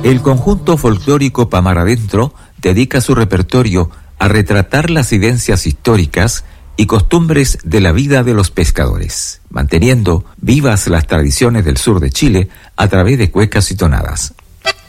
El conjunto folclórico Pamar Adentro dedica su repertorio a retratar las vivencias históricas y costumbres de la vida de los pescadores, manteniendo vivas las tradiciones del sur de Chile a través de cuecas y tonadas.